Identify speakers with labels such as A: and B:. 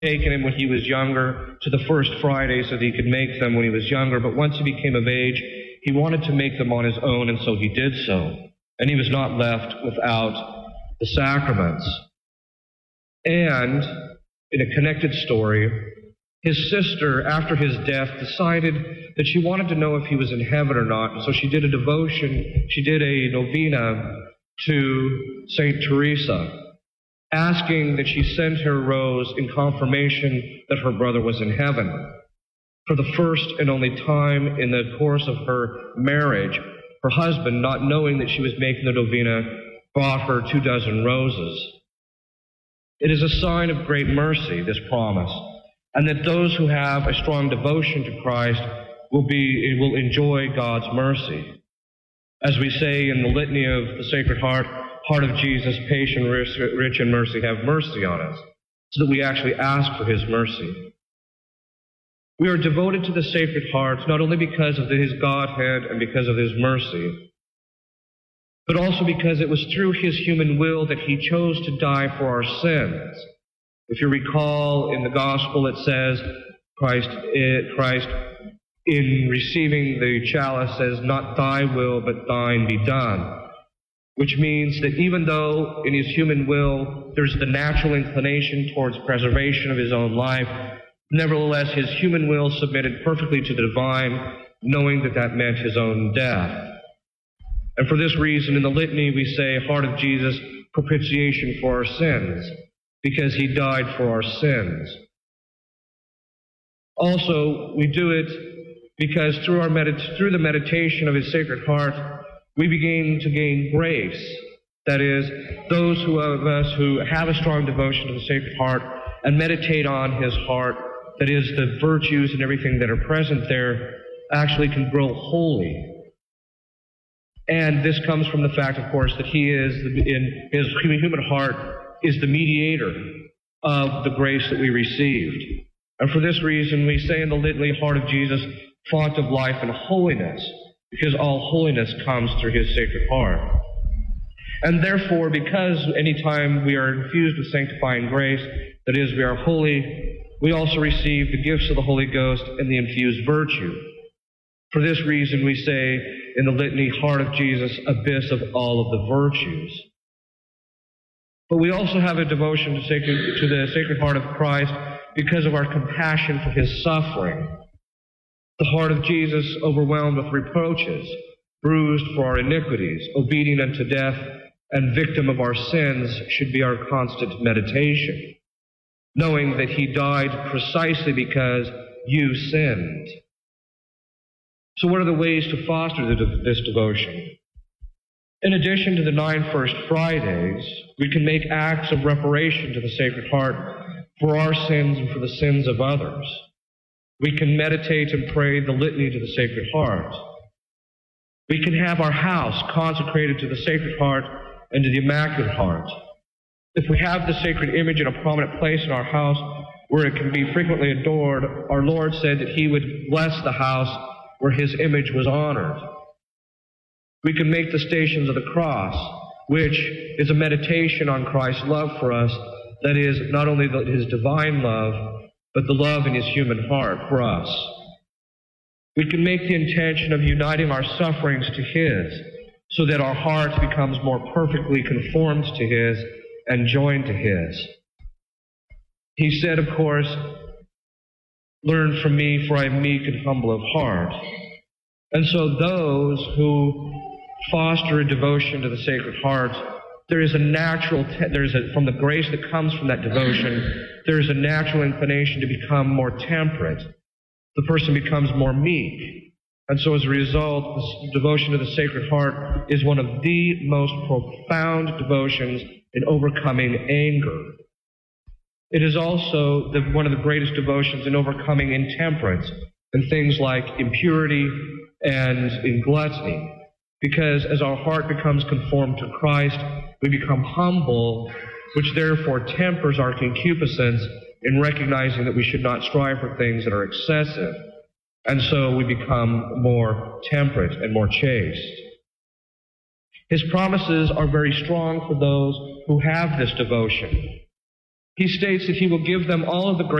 A: taken him when he was younger to the first Friday so that he could make them when he was younger, but once he became of age, he wanted to make them on his own, and so he did so. And he was not left without the sacraments. And in a connected story, his sister, after his death, decided that she wanted to know if he was in heaven or not, and so she did a devotion, she did a novena to St. Teresa, asking that she send her a rose in confirmation that her brother was in heaven. For the first and only time in the course of her marriage, her husband, not knowing that she was making the novena, brought her 24 roses. It is a sign of great mercy, this promise, and that those who have a strong devotion to Christ will enjoy God's mercy. As we say in the litany of the Sacred Heart, Heart of Jesus, patient, rich in mercy, have mercy on us, so that we actually ask for his mercy. We are devoted to the Sacred Heart not only because of his Godhead and because of his mercy, but also because it was through his human will that he chose to die for our sins. If you recall, in the Gospel it says, Christ in receiving the chalice says, "Not thy will, but thine be done," which means that even though in his human will there's the natural inclination towards preservation of his own life, nevertheless his human will submitted perfectly to the divine, knowing that that meant his own death. And for this reason, in the litany we say, Heart of Jesus, propitiation for our sins, because he died for our sins. Also, we do it because through the meditation of his Sacred Heart, we begin to gain grace. That is, those of us who have a strong devotion to the Sacred Heart and meditate on his heart, that is, the virtues and everything that are present there, actually can grow holy. And this comes from the fact, of course, that he is, in his human heart, is the mediator of the grace that we received. And for this reason, we say in the litany, Heart of Jesus, font of life and holiness, because all holiness comes through his Sacred Heart. And therefore, because any time we are infused with sanctifying grace, that is, we are holy, we also receive the gifts of the Holy Ghost and the infused virtue. For this reason, we say in the litany, Heart of Jesus, abyss of all of the virtues. But we also have a devotion to the Sacred Heart of Christ because of our compassion for his suffering. The heart of Jesus, overwhelmed with reproaches, bruised for our iniquities, obedient unto death, and victim of our sins, should be our constant meditation, knowing that he died precisely because you sinned. So what are the ways to foster this devotion? In addition to the 9 First Fridays, we can make acts of reparation to the Sacred Heart for our sins and for the sins of others. We can meditate and pray the litany to the Sacred Heart. We can have our house consecrated to the Sacred Heart and to the Immaculate Heart. If we have the sacred image in a prominent place in our house where it can be frequently adored, our Lord said that he would bless the house where his image was honored. We can make the Stations of the Cross, which is a meditation on Christ's love for us, that is, not only his divine love, but the love in his human heart for us. We can make the intention of uniting our sufferings to his, so that our heart becomes more perfectly conformed to his and joined to his. He said, of course, learn from me, for I am meek and humble of heart. And so those who foster a devotion to the Sacred Heart, there is a natural, from the grace that comes from that devotion, there is a natural inclination to become more temperate. The person becomes more meek. And so as a result, this devotion to the Sacred Heart is one of the most profound devotions in overcoming anger. It is also one of the greatest devotions in overcoming intemperance and things like impurity and in gluttony. Because as our heart becomes conformed to Christ, we become humble, which therefore tempers our concupiscence in recognizing that we should not strive for things that are excessive. And so we become more temperate and more chaste. His promises are very strong for those who have this devotion. he states that he will give them all of the